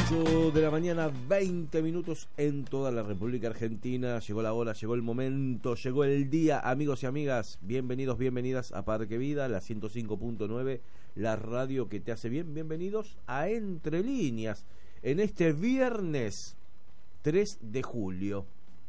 8 de la mañana, 20 minutos en toda la República Argentina. Llegó la hora, llegó el momento, llegó el día, amigos y amigas. Bienvenidos, bienvenidas a Parque Vida, la 105.9, la radio que te hace bien. Bienvenidos a Entre Líneas, en este viernes 3 de julio.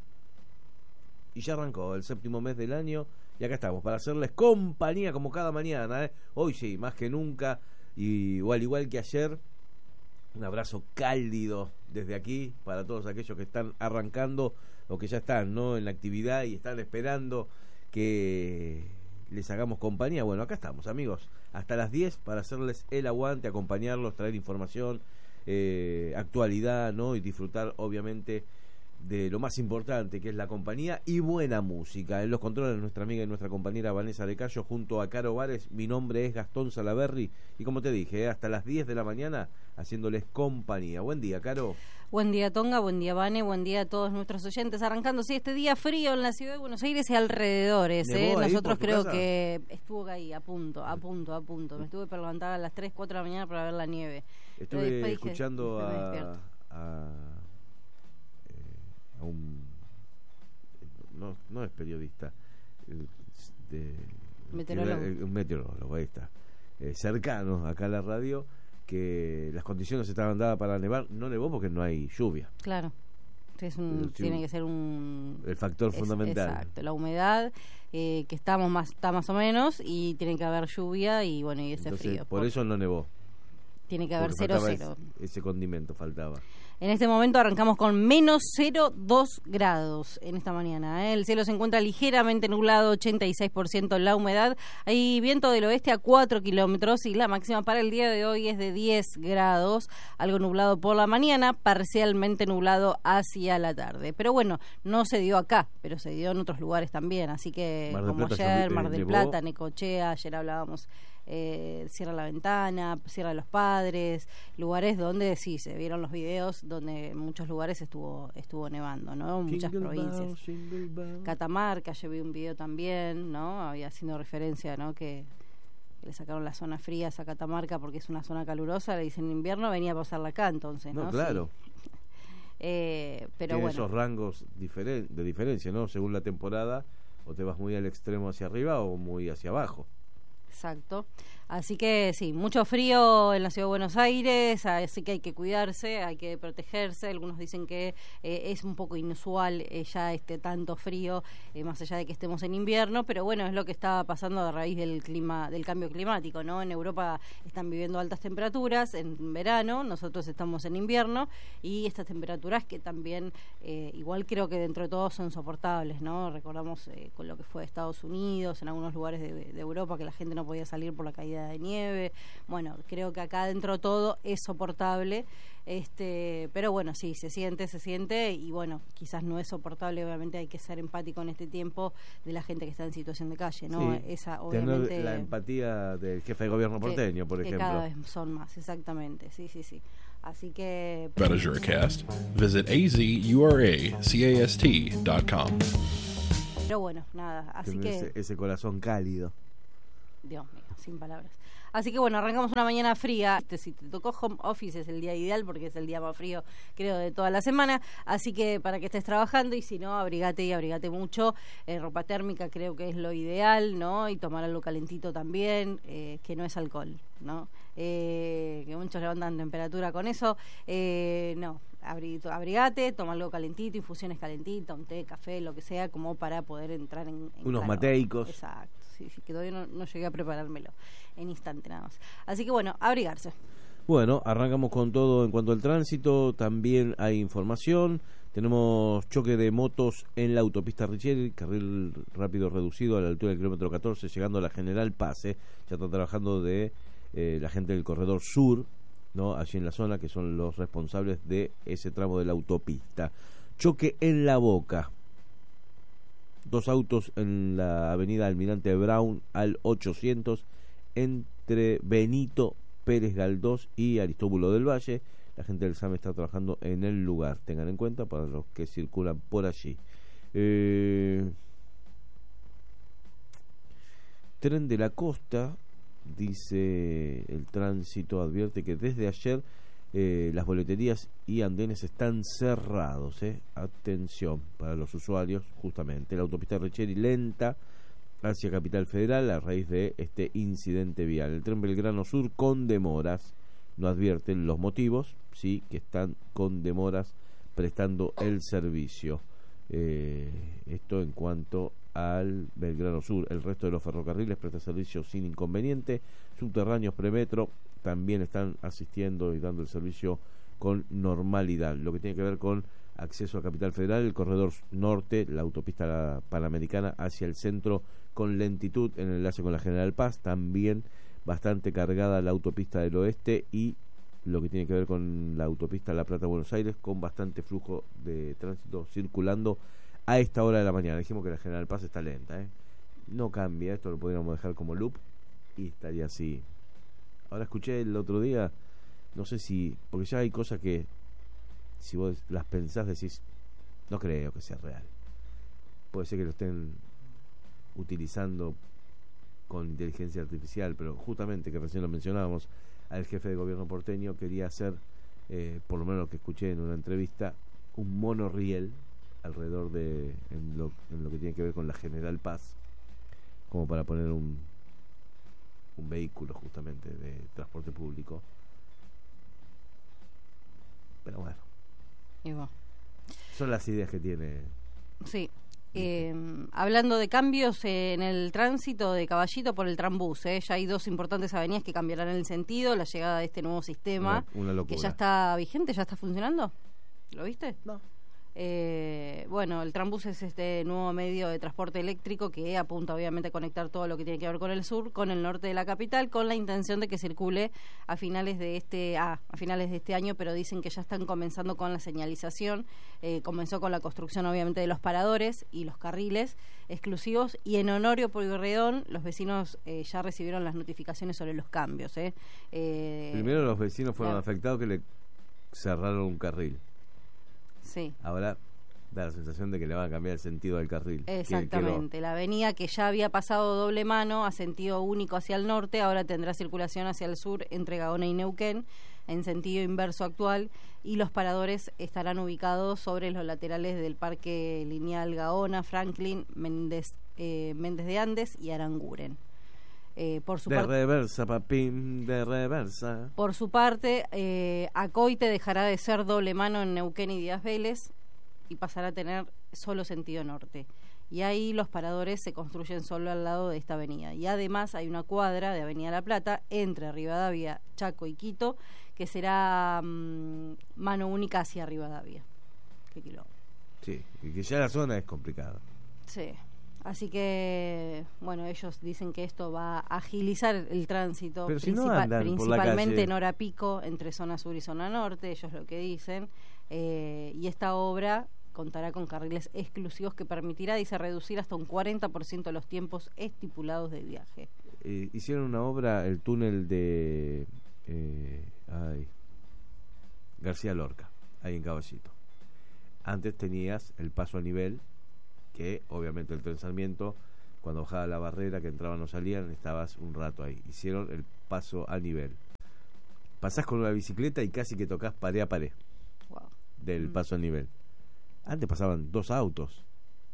Y ya arrancó el séptimo mes del año y acá estamos para hacerles compañía como cada mañana, ¿eh? Hoy sí, más que nunca, y al igual que ayer. Un abrazo cálido desde aquí para todos aquellos que están arrancando o que ya están, ¿no?, en la actividad y están esperando que les hagamos compañía. Bueno, acá estamos, amigos, hasta las 10 para hacerles el aguante, acompañarlos, traer información, actualidad, ¿no?, y disfrutar, obviamente, de lo más importante, que es la compañía y buena música. En los controles, nuestra amiga y nuestra compañera Vanessa de Cayo, junto a Caro Vares. Mi nombre es Gastón Salaberry y como te dije, hasta las 10 de la mañana haciéndoles compañía. Buen día, Caro. Buen día, Tonga, buen día, Vane, buen día a todos nuestros oyentes. Arrancando, sí, este día frío en la ciudad de Buenos Aires y alrededores. Nosotros creo que estuvo ahí, a punto. Me estuve para levantar a las 3, 4 de la mañana para ver la nieve. Estuve escuchando a un no es periodista, un meteorólogo, ahí está, cercano acá a la radio, que las condiciones estaban dadas para nevar. No nevó porque no hay lluvia. Claro, tiene que ser el factor fundamental. Exacto, la humedad, que está más o menos, y tiene que haber lluvia y bueno, y ese entonces, frío. Por eso no nevó. Tiene que haber 0,0. Ese condimento faltaba. En este momento arrancamos con menos 0,2 grados en esta mañana. El cielo se encuentra ligeramente nublado, 86% la humedad. Hay viento del oeste a 4 kilómetros y la máxima para el día de hoy es de 10 grados. Algo nublado por la mañana, parcialmente nublado hacia la tarde. Pero bueno, no se dio acá, pero se dio en otros lugares también. Así que como ayer, Mar del Plata, Necochea, ayer hablábamos Cierra la Ventana, Sierra de los Padres, lugares donde sí se vieron los videos, donde en muchos lugares estuvo nevando, ¿no? Muchas provincias. Catamarca, yo vi un video también, ¿no? Había haciendo referencia, ¿no?, que le sacaron las zonas frías a Catamarca porque es una zona calurosa, le dicen invierno, venía a pasarla acá entonces, ¿no? Claro. Sí. Pero tiene bueno, esos rangos de diferencia, ¿no? Según la temporada, o te vas muy al extremo hacia arriba o muy hacia abajo. Exacto. Así que sí, mucho frío en la ciudad de Buenos Aires, así que hay que cuidarse, hay que protegerse. Algunos dicen que es un poco inusual ya tanto frío, más allá de que estemos en invierno, pero bueno, es lo que está pasando a raíz del cambio climático, ¿no? En Europa están viviendo altas temperaturas en verano, nosotros estamos en invierno, y estas temperaturas que también igual creo que dentro de todo son soportables, ¿no? Recordamos con lo que fue Estados Unidos, en algunos lugares de Europa, que la gente no podía salir por la caída de nieve. Bueno, creo que acá dentro todo es soportable, pero bueno, sí, se siente, y bueno, quizás no es soportable. Obviamente hay que ser empático en este tiempo de la gente que está en situación de calle, ¿no? Sí, esa obviamente tener la empatía del jefe de gobierno porteño, por ejemplo. Cada vez son más, exactamente, sí. Así que About Azuracast, visit azuracast.com. Pero bueno, nada, así que ese corazón cálido. Dios mío, sin palabras. Así que bueno, arrancamos una mañana fría. Si te tocó home office es el día ideal porque es el día más frío, creo, de toda la semana. Así que para que estés trabajando, y si no, abrigate mucho. Ropa térmica creo que es lo ideal, ¿no? Y tomar algo calentito también, que no es alcohol, ¿no? Que muchos levantan temperatura con eso. No, abrigate, toma algo calentito, infusiones calentitas, un té, café, lo que sea, como para poder entrar en unos calor. mateicos. Exacto. Sí, que todavía no llegué a preparármelo en instante nada más. Así que bueno, abrigarse. Bueno, arrancamos con todo en cuanto al tránsito. También hay información. Tenemos choque de motos en la autopista Richeri, carril rápido reducido a la altura del kilómetro 14, llegando a la General Paz. Ya está trabajando la gente del corredor sur, ¿no? Allí en la zona, que son los responsables de ese tramo de la autopista. Choque en La Boca. 2 autos en la avenida Almirante Brown al 800 entre Benito Pérez Galdós y Aristóbulo del Valle. La gente del SAM está trabajando en el lugar, tengan en cuenta para los que circulan por allí. Tren de la Costa, dice el tránsito, advierte que desde ayer las boleterías y andenes están cerrados. Atención para los usuarios, justamente. La autopista Ricchieri lenta hacia Capital Federal a raíz de este incidente vial. El tren Belgrano Sur con demoras, no advierten los motivos, sí que están con demoras prestando el servicio. Esto en cuanto al Belgrano Sur. El resto de los ferrocarriles presta servicio sin inconveniente. Subterráneos, premetro también están asistiendo y dando el servicio con normalidad. Lo que tiene que ver con acceso a Capital Federal, el corredor norte, la autopista panamericana hacia el centro con lentitud en el enlace con la General Paz, también bastante cargada la autopista del oeste, y lo que tiene que ver con la autopista La Plata-Buenos Aires con bastante flujo de tránsito circulando a esta hora de la mañana. Dijimos que la General Paz está lenta, no cambia, esto lo podríamos dejar como loop y estaría así. Ahora escuché el otro día, no sé si, porque ya hay cosas que si vos las pensás decís, no creo que sea real. Puede ser que lo estén utilizando con inteligencia artificial, pero justamente, que recién lo mencionábamos, al jefe de gobierno porteño quería hacer, por lo menos lo que escuché en una entrevista, un monorriel alrededor de en lo que tiene que ver con la General Paz, como para poner un vehículo justamente de transporte público. Pero bueno, son las ideas que tiene. Sí. Hablando de cambios en el tránsito de Caballito por el Trambús, ya hay 2 importantes avenidas que cambiarán el sentido, la llegada de este nuevo sistema, una locura. Que ya está vigente, ya está funcionando. ¿Lo viste? No. Bueno, el Trambús es este nuevo medio de transporte eléctrico que apunta obviamente a conectar todo lo que tiene que ver con el sur, con el norte de la capital, con la intención de que circule a finales de este año, pero dicen que ya están comenzando con la señalización. Comenzó con la construcción obviamente de los paradores y los carriles exclusivos, y en Honorio Pueyrredón los vecinos ya recibieron las notificaciones sobre los cambios. Primero los vecinos fueron afectados, que le cerraron un carril. Sí. Ahora da la sensación de que le van a cambiar el sentido del carril. Exactamente. La avenida que ya había pasado doble mano a sentido único hacia el norte, ahora tendrá circulación hacia el sur entre Gaona y Neuquén en sentido inverso actual, y los paradores estarán ubicados sobre los laterales del Parque Lineal Gaona, Franklin, Méndez de Andes y Aranguren. Por su parte, reversa, papín, de reversa. Por su parte, Acoite dejará de ser doble mano en Neuquén y Díaz Vélez y pasará a tener solo sentido norte. Y ahí los paradores se construyen solo al lado de esta avenida. Y además hay una cuadra de Avenida La Plata entre Rivadavia, Chaco y Quito, que será mano única hacia Rivadavia. ¿Qué kilómetro? Sí, y que ya la zona es complicada. Sí. Así que, bueno, ellos dicen que esto va a agilizar el tránsito, pero si no andan principalmente por la calle, en hora pico, entre zona sur y zona norte, ellos lo que dicen. Y esta obra contará con carriles exclusivos que permitirá, dice, reducir hasta un 40% los tiempos estipulados del viaje. Hicieron una obra, el túnel de García Lorca, ahí en Caballito. Antes tenías el paso a nivel, que obviamente el tren Sarmiento, cuando bajaba la barrera, que entraban o salían, estabas un rato ahí. Hicieron el paso a nivel. Pasás con una bicicleta y casi que tocas pared a pared. Wow. Del paso a nivel. Antes pasaban 2 autos.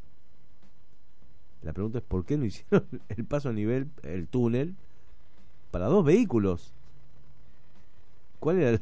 La pregunta es ¿por qué no hicieron el paso a nivel, el túnel, para 2 vehículos? ¿Cuál era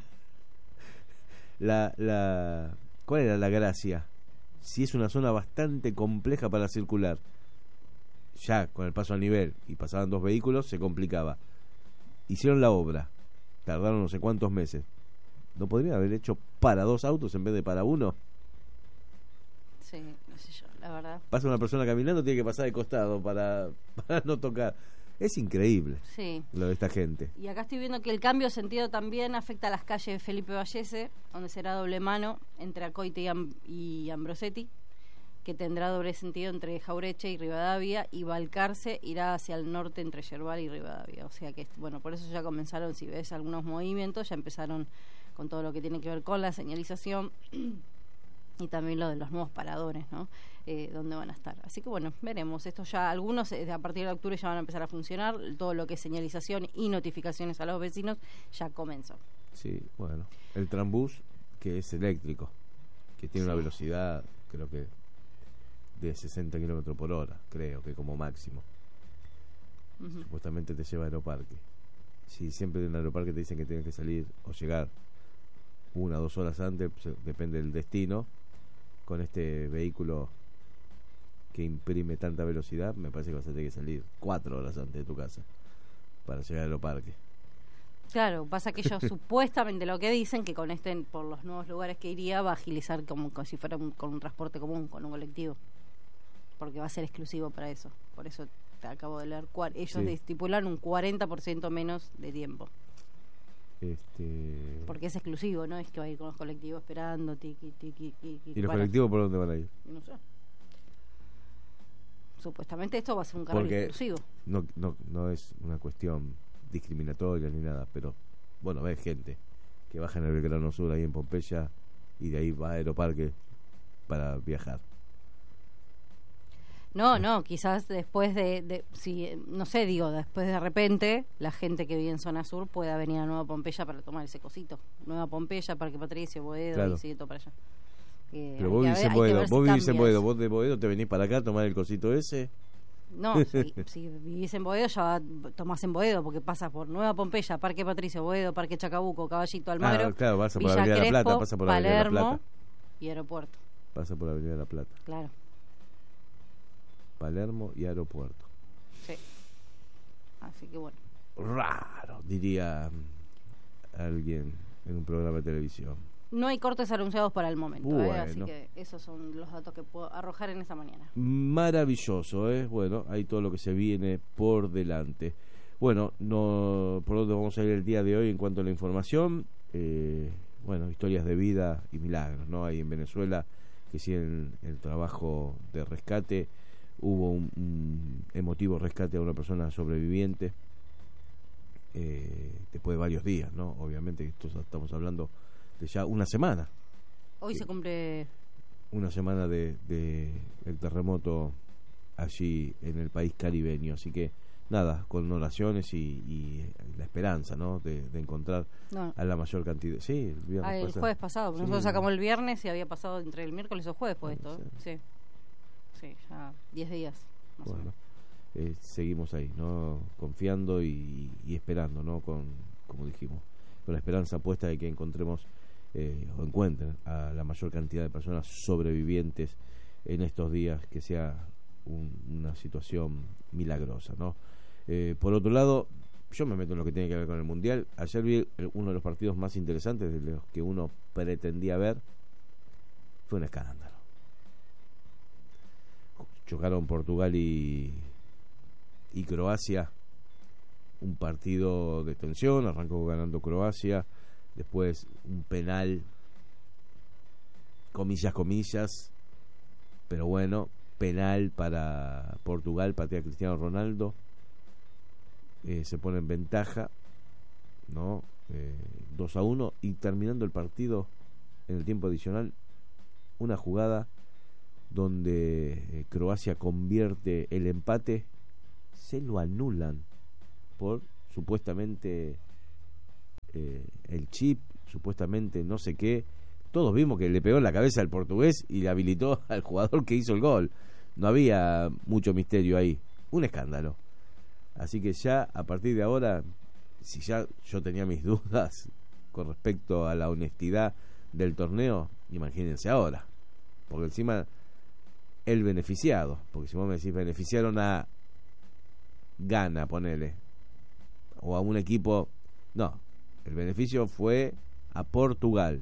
cuál era la gracia? Si es una zona bastante compleja para circular, ya con el paso a nivel y pasaban 2 vehículos, se complicaba. Hicieron la obra, tardaron no sé cuántos meses. ¿No podrían haber hecho para 2 autos en vez de para 1? Sí, no sé yo, la verdad. Pasa una persona caminando, tiene que pasar de costado para no tocar. Es increíble, sí, lo de esta gente. Y acá estoy viendo que el cambio de sentido también afecta a las calles Felipe Vallese, donde será doble mano entre Acoite y Ambrosetti, que tendrá doble sentido entre Jaureche y Rivadavia, y Balcarce irá hacia el norte entre Yerbal y Rivadavia. O sea que, bueno, por eso ya comenzaron, si ves algunos movimientos, ya empezaron con todo lo que tiene que ver con la señalización y también lo de los nuevos paradores, ¿no? Donde van a estar. Así que bueno, veremos. Esto ya, algunos a partir de octubre ya van a empezar a funcionar. Todo lo que es señalización y notificaciones a los vecinos ya comenzó. Sí, bueno. El Trambús, que es eléctrico, que tiene una velocidad, creo que de 60 kilómetros por hora, creo que como máximo. Supuestamente te lleva a Aeroparque. Si siempre en el Aeroparque te dicen que tienes que salir o llegar 1 o 2 horas antes, depende del destino. Con este vehículo que imprime tanta velocidad, me parece que vas a tener que salir 4 horas antes de tu casa para llegar al Aeroparque. Claro, pasa que ellos supuestamente lo que dicen, que con por los nuevos lugares que iría, va a agilizar como si fuera con un transporte común, con un colectivo, porque va a ser exclusivo para eso. Por eso te acabo de leer, ellos estipulan un 40% menos de tiempo. Porque es exclusivo, ¿no? Es que va a ir con los colectivos esperando, tiqui. ¿Y los colectivos por dónde van a ir? No sé. Supuestamente esto va a ser un carril exclusivo. No es una cuestión discriminatoria ni nada, pero bueno, ves gente que baja en el Belgrano Sur ahí en Pompeya y de ahí va a Aeroparque para viajar. No, quizás después no sé, después de repente la gente que vive en zona sur pueda venir a Nueva Pompeya para tomar ese cosito. Nueva Pompeya, Parque Patricio, Boedo, claro. Y sigue todo para allá. Pero vos vivís en Boedo, vos de Boedo te venís para acá a tomar el cosito ese. No, si vivís en Boedo ya tomás en Boedo, porque pasas por Nueva Pompeya, Parque Patricio, Boedo, Parque Chacabuco, Caballito, Almagro, claro, pasa por Villa Avenida Crespo, La Plata, pasa por Avenida La Plata y Aeropuerto. Pasa por Avenida La Plata. Claro. Palermo y Aeropuerto. Sí. Así que bueno. Raro, diría alguien en un programa de televisión. No hay cortes anunciados para el momento, bueno. Así que esos son los datos que puedo arrojar en esta mañana. Maravilloso, Bueno, hay todo lo que se viene por delante. Bueno, por dónde vamos a ir el día de hoy en cuanto a la información. Bueno, historias de vida y milagros, ¿no? Hay en Venezuela que siguen el trabajo de rescate. Hubo un emotivo rescate a una persona sobreviviente después de varios días, ¿no? Obviamente estamos hablando de ya una semana. Hoy se cumple una semana de el terremoto allí en el país caribeño, así que nada, con oraciones y la esperanza, ¿no? De encontrar a la mayor cantidad. Sí, el jueves pasado, sí. Nosotros sacamos el viernes y había pasado entre el miércoles o jueves, pues esto. Sí. Sí, ya 10 días. Bueno, seguimos ahí, ¿no? Confiando y esperando, ¿no? Como dijimos, con la esperanza puesta de que encontremos o encuentren a la mayor cantidad de personas sobrevivientes en estos días, que sea una situación milagrosa, ¿no? Por otro lado, yo me meto en lo que tiene que ver con el Mundial. Ayer vi uno de los partidos más interesantes de los que uno pretendía ver. Fue un escándalo. Chocaron Portugal y Croacia, un partido de tensión. Arrancó ganando Croacia, después un penal, comillas, pero bueno, penal para Portugal, patea Cristiano Ronaldo, se pone en ventaja, ¿no? 2-1, y terminando el partido en el tiempo adicional, una jugada donde Croacia convierte el empate, se lo anulan por supuestamente el chip, supuestamente no sé qué. Todos vimos que le pegó en la cabeza al portugués y le habilitó al jugador que hizo el gol. No había mucho misterio ahí. Un escándalo. Así que ya a partir de ahora, si ya yo tenía mis dudas con respecto a la honestidad del torneo, imagínense ahora. Porque encima el beneficiado, porque si vos me decís beneficiaron a Ghana, ponele, o a un equipo, no, el beneficio fue a Portugal.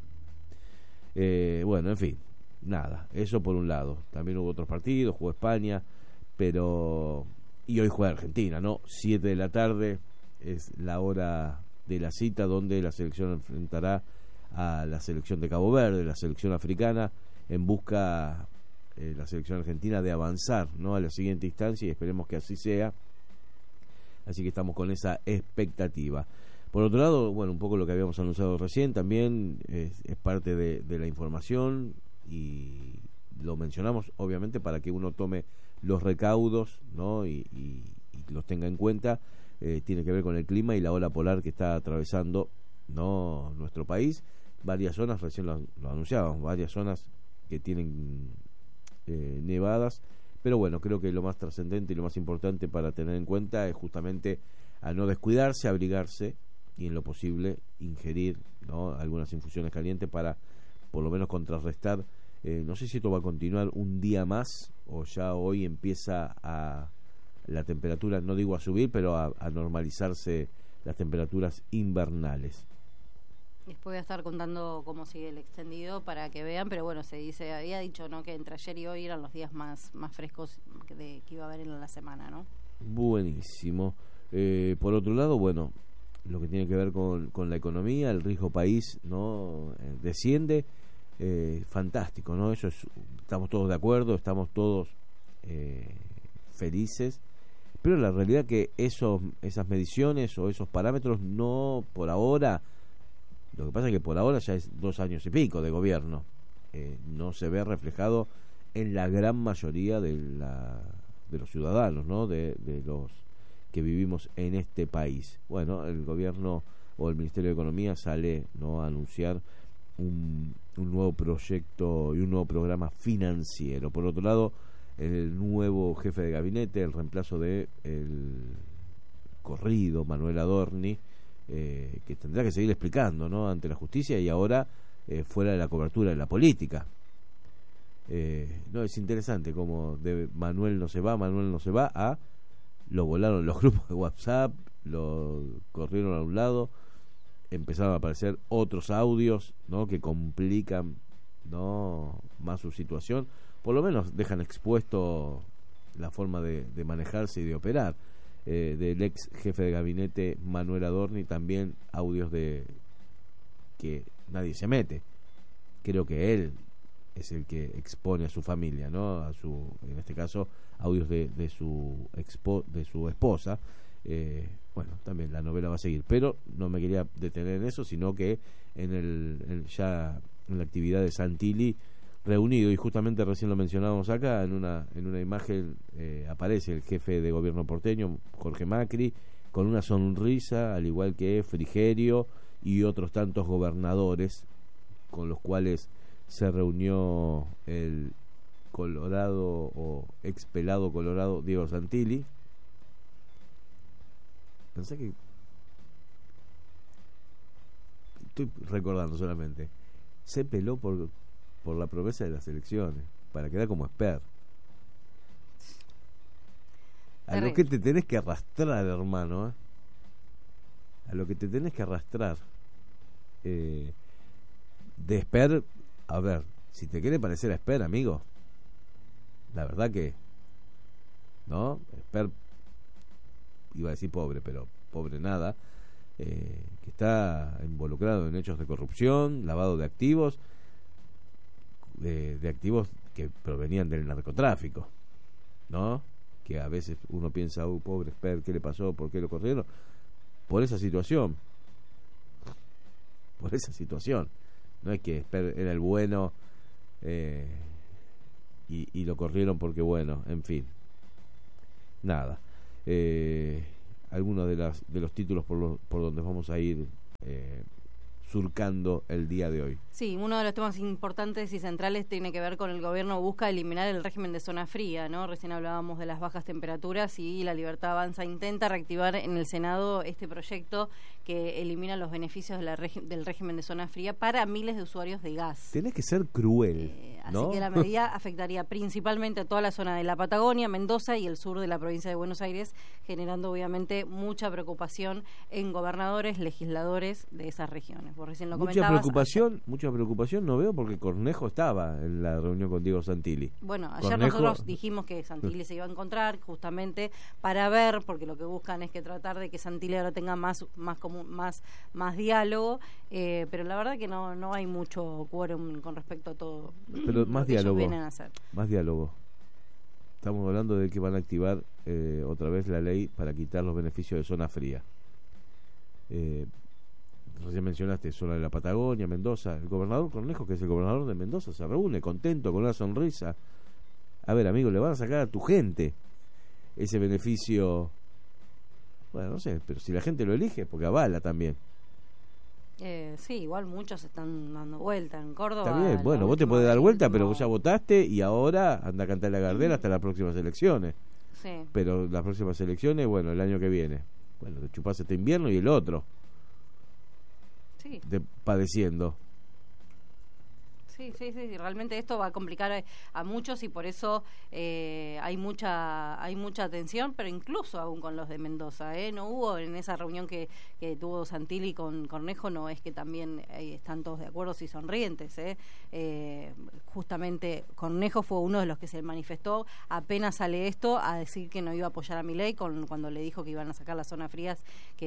Bueno, en fin, nada, eso por un lado. También hubo otros partidos, jugó España, pero y hoy juega Argentina, ¿no? 7 de la tarde es la hora de la cita donde la selección enfrentará a la selección de Cabo Verde, la selección africana, en busca la selección argentina de avanzar, ¿no? A la siguiente instancia, y esperemos que así sea. Así que estamos con esa expectativa. Por otro lado, bueno, un poco lo que habíamos anunciado recién también es parte de la información, y lo mencionamos obviamente para que uno tome los recaudos, ¿no? y los tenga en cuenta. Tiene que ver con el clima y la ola polar que está atravesando no nuestro país, varias zonas, recién lo anunciábamos, varias zonas que tienen nevadas, pero bueno, creo que lo más trascendente y lo más importante para tener en cuenta es justamente a no descuidarse, abrigarse y en lo posible ingerir, ¿no?, algunas infusiones calientes para por lo menos contrarrestar. No sé si esto va a continuar un día más o ya hoy empieza a la temperatura, no digo a subir, pero a normalizarse las temperaturas invernales. Después voy a estar contando cómo sigue el extendido para que vean, pero bueno, había dicho, ¿no?, que entre ayer y hoy eran los días más frescos que iba a haber en la semana, ¿no? Buenísimo. Por otro lado, bueno, lo que tiene que ver con la economía, el riesgo país, ¿no?, desciende. Fantástico, ¿no? Eso es, estamos todos de acuerdo, estamos todos felices, pero la realidad que esas mediciones o esos parámetros no, por ahora, lo que pasa es que por ahora ya es 2 años y pico de gobierno, no se ve reflejado en la gran mayoría de los ciudadanos, ¿no?, de los que vivimos en este país. Bueno, el gobierno o el Ministerio de Economía sale, ¿no?, a anunciar un nuevo proyecto y un nuevo programa financiero. Por otro lado, el nuevo jefe de gabinete, el reemplazo de el corrido Manuel Adorni, que tendrá que seguir explicando, ¿no?, ante la justicia y ahora fuera de la cobertura de la política. No, es interesante como de Manuel no se va a lo volaron los grupos de WhatsApp, lo corrieron a un lado, empezaron a aparecer otros audios, ¿no?, que complican, ¿no?, más su situación, por lo menos dejan expuesto la forma de manejarse y de operar del ex jefe de gabinete Manuel Adorni, también audios de que nadie se mete. Creo que él es el que expone a su familia, ¿no?, en este caso audios de su esposa. Bueno, también la novela va a seguir, pero no me quería detener en eso, sino que ya en la actividad de Santilli reunido, y justamente recién lo mencionábamos acá, en una imagen aparece el jefe de gobierno porteño, Jorge Macri, con una sonrisa, al igual que Frigerio y otros tantos gobernadores con los cuales se reunió el colorado o ex pelado colorado Diego Santilli. Pensé que estoy recordando solamente, se peló por la promesa de las elecciones para quedar como expert. A lo que te tenés que arrastrar, hermano, a lo que te tenés que arrastrar de expert. A ver, si te quiere parecer expert, amigo, la verdad que no, expert, iba a decir pobre, pero pobre nada, que está involucrado en hechos de corrupción, lavado de activos, de activos que provenían del narcotráfico, ¿no? Que a veces uno piensa, pobre expert, ¿qué le pasó? ¿Por qué lo corrieron? Por esa situación. No es que expert era el bueno y lo corrieron porque bueno, en fin, nada. Algunos de los títulos por donde vamos a ir surcando el día de hoy. Sí, uno de los temas importantes y centrales tiene que ver con el gobierno busca eliminar el régimen de zona fría, ¿no? Recién hablábamos de las bajas temperaturas y La Libertad Avanza intenta reactivar en el Senado este proyecto que elimina los beneficios del régimen de zona fría para miles de usuarios de gas. Tenés que ser cruel, ¿no? Así que la medida afectaría principalmente a toda la zona de la Patagonia, Mendoza y el sur de la provincia de Buenos Aires, generando obviamente mucha preocupación en gobernadores, legisladores de esas regiones. Vos recién lo comentabas. Mucha preocupación no veo porque Cornejo estaba en la reunión con Diego Santilli. Bueno, ayer nosotros dijimos que Santilli se iba a encontrar justamente para ver, porque lo que buscan es que tratar de que Santilli ahora tenga más diálogo, pero la verdad que no hay mucho quórum con respecto a todo. Pero más diálogo. Vienen a hacer. Más diálogo. Estamos hablando de que van a activar otra vez la ley para quitar los beneficios de zona fría. Recién mencionaste zona de la Patagonia, Mendoza. El gobernador Cornejo, que es el gobernador de Mendoza, se reúne contento, con una sonrisa. A ver, amigo, le van a sacar a tu gente ese beneficio. Bueno, no sé, pero si la gente lo elige, porque avala también. Sí, igual muchos están dando vuelta en Córdoba. Está bien, bueno, vos te podés dar vuelta, pero vos ya votaste y ahora anda a cantar la gardera hasta las próximas elecciones. Sí. Pero las próximas elecciones, bueno, el año que viene. Bueno, te chupás este invierno y el otro. Sí. Padeciendo. Sí, realmente esto va a complicar a muchos y por eso hay mucha tensión, pero incluso aún con los de Mendoza, no hubo en esa reunión que tuvo Santilli con Cornejo, no es que también están todos de acuerdo y sonrientes, justamente Cornejo fue uno de los que se manifestó apenas sale esto a decir que no iba a apoyar a Milei cuando le dijo que iban a sacar las zonas frías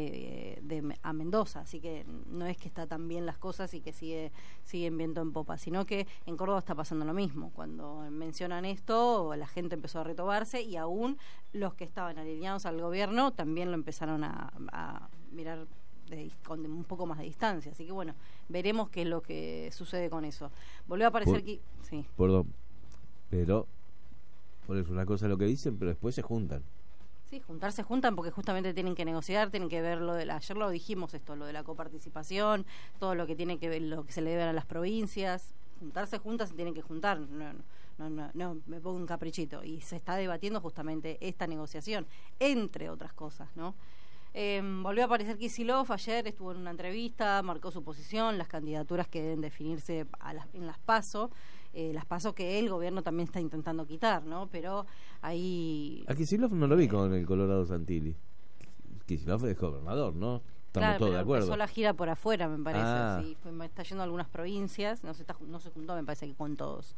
a Mendoza, así que no es que está tan bien las cosas y que siguen viento en popa, sino que en Córdoba está pasando lo mismo. Cuando mencionan esto, la gente empezó a retobarse y aún los que estaban alineados al gobierno también lo empezaron a mirar con un poco más de distancia. Así que bueno, veremos qué es lo que sucede con eso. Volvió a aparecer que... Sí. Perdón, pero por eso una cosa es lo que dicen, pero después se juntan. Sí, se juntan porque justamente tienen que negociar, tienen que ver ayer lo dijimos esto, lo de la coparticipación, todo lo que tiene que ver, lo que se le debe a las provincias. Juntarse juntas se tienen que juntar, no me pongo un caprichito, y se está debatiendo justamente esta negociación, entre otras cosas, ¿no? Volvió a aparecer Kicillof, ayer estuvo en una entrevista, marcó su posición, las candidaturas que deben definirse en las PASO que el gobierno también está intentando quitar, ¿no? Pero ahí... A Kicillof no lo vi con el Colorado Santilli. Kicillof es gobernador, ¿no? Estamos todos de acuerdo. Empezó la gira por afuera, me parece. Sí, está yendo a algunas provincias, no se juntó, me parece que con todos.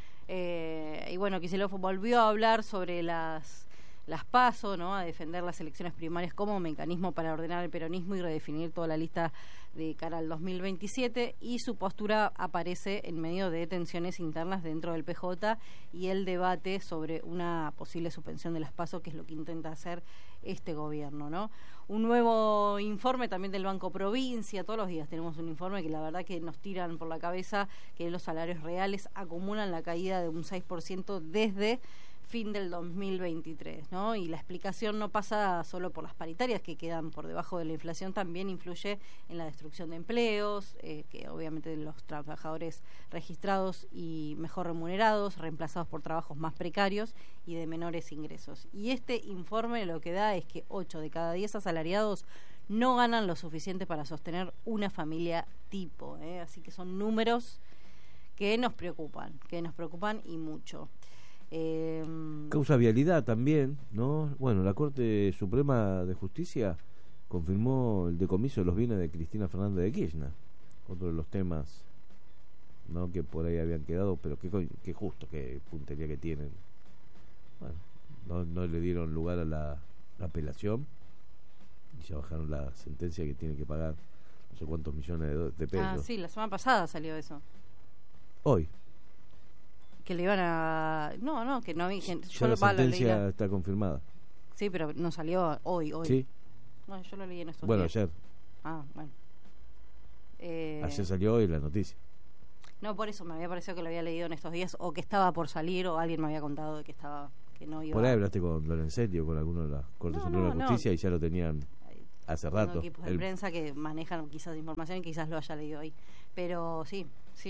Y bueno, Kicillof volvió a hablar sobre las PASO, ¿no? A defender las elecciones primarias como mecanismo para ordenar el peronismo y redefinir toda la lista de cara al 2027, y su postura aparece en medio de tensiones internas dentro del PJ y el debate sobre una posible suspensión de las PASO, que es lo que intenta hacer este gobierno, ¿no? Un nuevo informe también del Banco Provincia, todos los días tenemos un informe que la verdad que nos tiran por la cabeza que los salarios reales acumulan la caída de un 6% desde fin del 2023, ¿no? Y la explicación no pasa solo por las paritarias que quedan por debajo de la inflación, también influye en la destrucción de empleos, que obviamente los trabajadores registrados y mejor remunerados, reemplazados por trabajos más precarios y de menores ingresos. Y este informe lo que da es que 8 de cada 10 asalariados no ganan lo suficiente para sostener una familia tipo, así que son números que nos preocupan y mucho. Causa vialidad también, ¿no? Bueno, la Corte Suprema de Justicia confirmó el decomiso de los bienes de Cristina Fernández de Kirchner, otro de los temas, ¿no? Que por ahí habían quedado, pero qué justo, qué puntería que tienen. Bueno, no le dieron lugar a la apelación y ya bajaron la sentencia que tiene que pagar no sé cuántos millones de pesos. Ah, sí, la semana pasada salió eso. Hoy. Que le iban a... No, que no había... Ya la sentencia está confirmada. Sí, pero no salió hoy. Sí. No, yo lo leí en estos días. Bueno, ayer. Ah, bueno. Ayer salió hoy la noticia. No, por eso me había parecido que lo había leído en estos días, o que estaba por salir, o alguien me había contado de que no iba... Por ahí hablaste con Lorenzetti o con alguno de las Cortes Suprema de Justicia y ya lo tenían hace rato. Equipos de prensa que manejan quizás información y quizás lo haya leído ahí. Pero sí.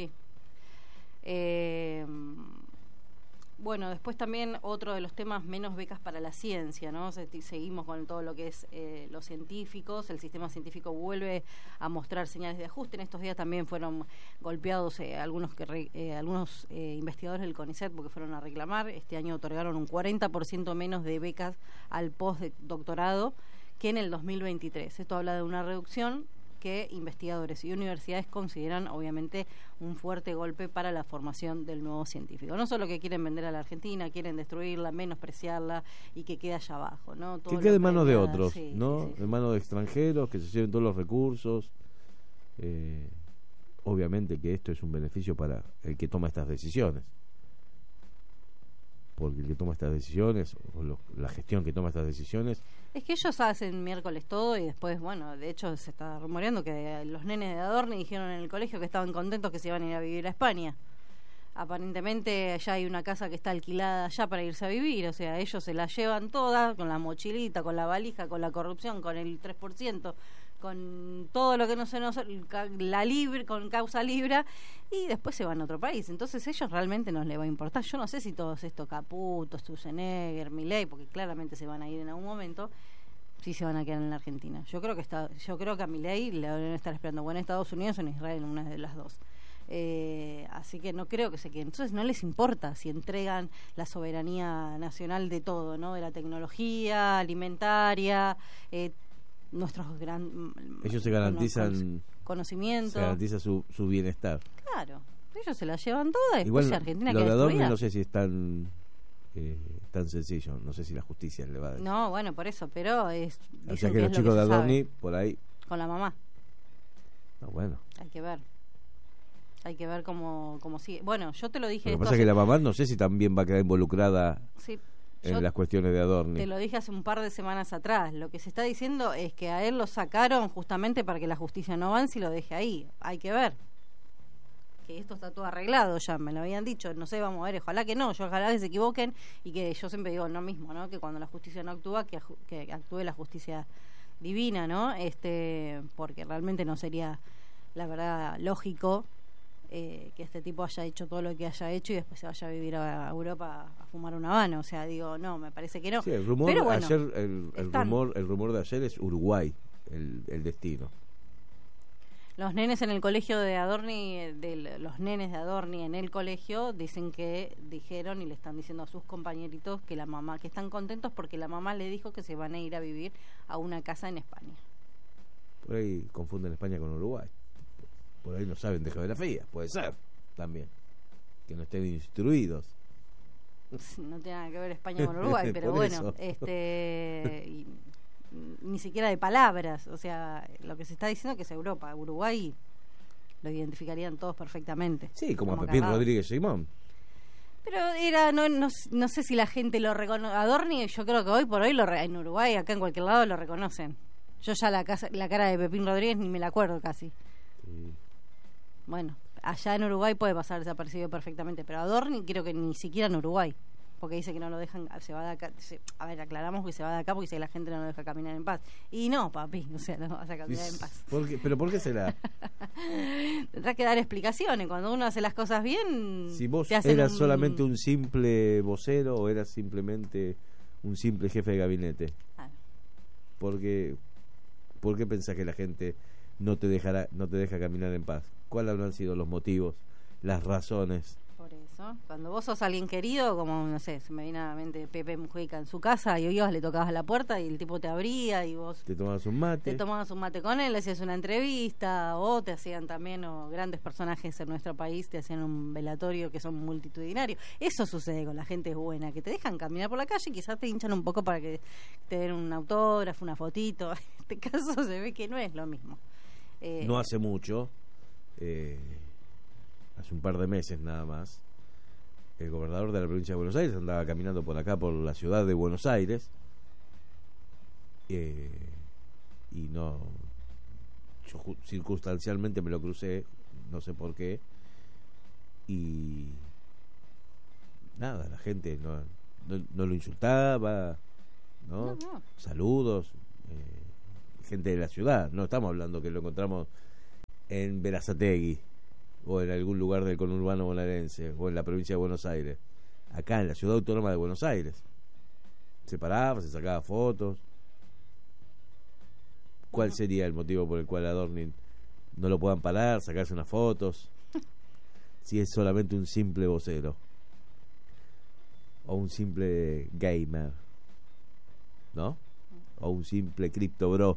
Bueno, después también otro de los temas, menos becas para la ciencia, ¿no? Seguimos con todo lo que es los científicos. El sistema científico vuelve a mostrar señales de ajuste. En estos días también fueron golpeados algunos investigadores del CONICET porque fueron a reclamar. Este año otorgaron un 40% menos de becas al postdoctorado que en el 2023. Esto habla de una reducción que investigadores y universidades consideran obviamente un fuerte golpe para la formación del nuevo científico. No solo que quieren vender a la Argentina, quieren destruirla, menospreciarla y que quede allá abajo, ¿no? Todo que quede en manos de otros, sí, ¿no? Sí. En manos de extranjeros, que se lleven todos los recursos. Obviamente que esto es un beneficio para el que toma estas decisiones. Porque el que toma estas decisiones, o la gestión que toma estas decisiones... Es que ellos hacen miércoles todo y después, bueno, de hecho se está rumoreando que los nenes de Adorni dijeron en el colegio que estaban contentos que se iban a ir a vivir a España. Aparentemente ya hay una casa que está alquilada allá para irse a vivir, o sea, ellos se la llevan toda, con la mochilita, con la valija, con la corrupción, con el 3%, con todo lo que no se nos la libre, con causa libra, y después se van a otro país. Entonces ellos realmente no les va a importar. Yo no sé si todos estos Caputo, Sturzenegger, Milei, porque claramente se van a ir en algún momento, si se van a quedar en la Argentina. Yo creo que a Milei le deben estar esperando o en Estados Unidos o en Israel, una de las dos. Así que no creo que se queden. Entonces no les importa si entregan la soberanía nacional de todo, ¿no? De la tecnología alimentaria, nuestros ellos se garantizan conocimientos, se garantiza su bienestar. Claro, ellos se la llevan toda. Igual si Argentina lo de queda Adorni destruida. no sé si es tan sencillo, no sé si la justicia le va a decir. No, bueno, por eso, pero es O dicen sea que es los lo chicos de se sabe. Adorni por ahí, Con la mamá no, bueno. hay que ver cómo sigue. Bueno, yo te lo dije Lo que esto pasa es que hace- la mamá no sé si también va a quedar involucrada sí, en yo las cuestiones de Adorni. te lo dije hace un par de semanas atrás. Lo que se está diciendo es que a él lo sacaron justamente para que la justicia no avance y lo deje ahí. Hay que ver. Que esto está todo arreglado ya, me lo habían dicho. No sé, vamos a ver. Ojalá que no, ojalá que se equivoquen y que yo siempre digo lo mismo, ¿no? Que cuando la justicia no actúa, que actúe la justicia divina, ¿no? Porque realmente no sería, la verdad, lógico que este tipo haya hecho todo lo que haya hecho y después se vaya a vivir a Europa a fumar un habano. O sea, digo, no, me parece que no. Sí, el rumor Pero bueno, ayer, el están. rumor de ayer es Uruguay, el destino. Los nenes en el colegio de Adorni, los nenes de Adorni en el colegio dijeron y le están diciendo a sus compañeritos que están contentos porque la mamá le dijo que se van a ir a vivir a una casa en España. Por ahí confunden España con Uruguay. Por ahí no saben de geografía, puede ser también. Que no estén instruidos. No tiene nada que ver España con Uruguay, pero Por bueno, eso. ni siquiera de palabras. O sea, lo que se está diciendo que es Europa. Uruguay lo identificarían todos perfectamente. Sí, como a Pepín cagados. Rodríguez Simón. Pero no sé si la gente lo reconoce. Adorni, yo creo que hoy por hoy en Uruguay, acá en cualquier lado lo reconocen. Yo ya la cara de Pepín Rodríguez ni me la acuerdo casi. Sí. Bueno, allá en Uruguay puede pasar desapercibido perfectamente, pero Adorni creo que ni siquiera en Uruguay, porque dice que no lo dejan, se va de acá. A ver, aclaramos que se va de acá porque dice que la gente no lo deja caminar en paz. Y no, papi, o sea, no vas a caminar en paz. ¿Pero por qué será? Tendrás que dar explicaciones. Cuando uno hace las cosas bien, Si vos te hacen eras solamente un simple vocero o eras simplemente un simple jefe de gabinete. Ah, ¿Por qué pensás que la gente no te deja caminar en paz? ¿Cuáles habrán sido los motivos, las razones? por eso. Cuando vos sos alguien querido, como, no sé, se me viene a la mente Pepe Mujica en su casa, y ibas, le tocabas la puerta y el tipo te abría y vos ¿Te tomabas un mate? te tomabas un mate con él, le hacías una entrevista, o te hacían también, o grandes personajes en nuestro país te hacían un velatorio que son multitudinarios. Eso sucede con la gente buena, que te dejan caminar por la calle y quizás te hinchan un poco para que te den un autógrafo, una fotito. En este caso se ve que no es lo mismo. No hace mucho, hace un par de meses nada más, el gobernador de la provincia de Buenos Aires andaba caminando por acá, por la ciudad de Buenos Aires, y no, yo circunstancialmente me lo crucé, no sé por qué, y nada, la gente no lo insultaba, ¿no? No. Saludos, gente de la ciudad, no estamos hablando que lo encontramos en Berazategui o en algún lugar del conurbano bonaerense o en la provincia de Buenos Aires, acá en la ciudad autónoma de Buenos Aires. Se paraba, se sacaba fotos. ¿Cuál sería el motivo por el cual Adorni no lo puedan parar, sacarse unas fotos, si es solamente un simple vocero o un simple gamer, ¿no? O un simple cripto bro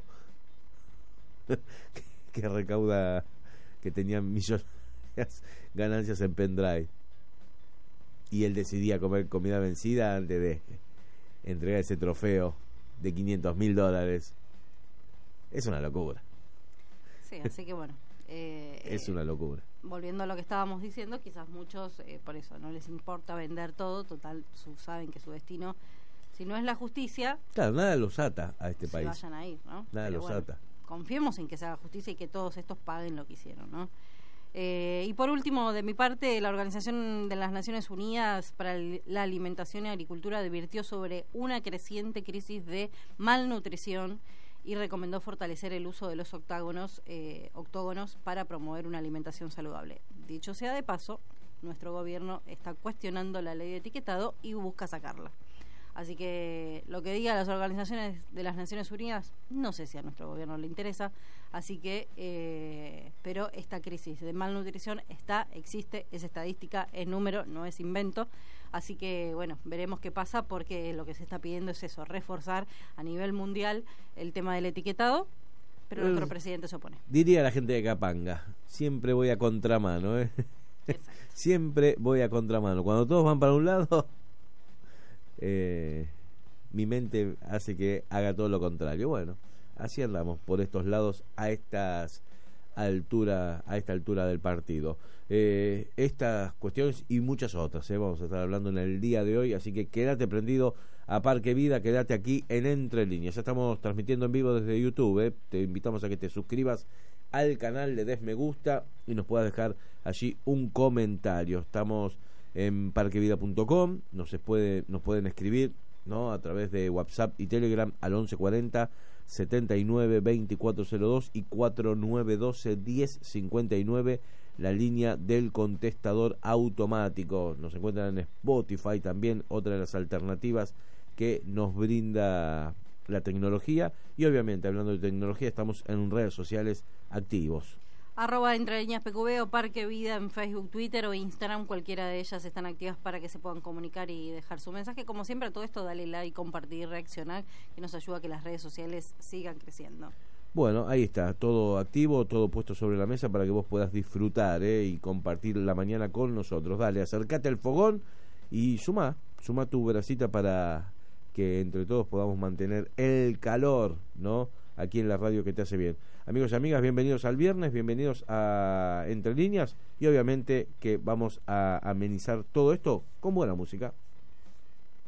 que recauda, que tenía millonarias ganancias en pendrive y él decidía comer comida vencida antes de entregar ese trofeo de $500,000. Es una locura. Sí, así que bueno. Es una locura. Volviendo a lo que estábamos diciendo, quizás muchos, por eso, no les importa vender todo, total, saben que su destino, si no es la justicia, Claro, nada los ata a este se país. vayan a ir, ¿no? Nada Pero los bueno, ata. confiemos en que se haga justicia y que todos estos paguen lo que hicieron, ¿no? Y por último, de mi parte, la Organización de las Naciones Unidas para la Alimentación y Agricultura advirtió sobre una creciente crisis de malnutrición y recomendó fortalecer el uso de los octógonos para promover una alimentación saludable. Dicho sea de paso, nuestro gobierno está cuestionando la ley de etiquetado y busca sacarla. Así que lo que digan las organizaciones de las Naciones Unidas, no sé si a nuestro gobierno le interesa. Así que, pero esta crisis de malnutrición existe, es estadística, es número, no es invento. Así que, bueno, veremos qué pasa, porque lo que se está pidiendo es eso, reforzar a nivel mundial el tema del etiquetado, pero nuestro presidente se opone. Diría la gente de Capanga, siempre voy a contramano, Exacto. Siempre voy a contramano. Cuando todos van para un lado, mi mente hace que haga todo lo contrario. Bueno, así andamos por estos lados a esta altura del partido. Estas cuestiones y muchas otras vamos a estar hablando en el día de hoy, así que quédate prendido a Parque Vida, quédate aquí en Entre Líneas. Ya estamos transmitiendo en vivo desde YouTube, te invitamos a que te suscribas al canal, le des me gusta y nos puedas dejar allí un comentario. Estamos en parquevida.com, nos pueden escribir, ¿no?, a través de WhatsApp y Telegram al 1140 79 2402 y 4912 1059, la línea del contestador automático. Nos encuentran en Spotify también, otra de las alternativas que nos brinda la tecnología. Y obviamente, hablando de tecnología, estamos en redes sociales activos. @Entre Líneas PQB o Parque Vida en Facebook, Twitter o Instagram, cualquiera de ellas están activas para que se puedan comunicar y dejar su mensaje. Como siempre, a todo esto dale like, compartir, reaccionar, que nos ayuda a que las redes sociales sigan creciendo. Bueno, ahí está, todo activo, todo puesto sobre la mesa para que vos puedas disfrutar y compartir la mañana con nosotros. Dale, acércate al fogón y suma tu bracita para que entre todos podamos mantener el calor, ¿no?, aquí en la radio que te hace bien. Amigos y amigas, bienvenidos al viernes, bienvenidos a Entre Líneas, y obviamente que vamos a amenizar todo esto con buena música.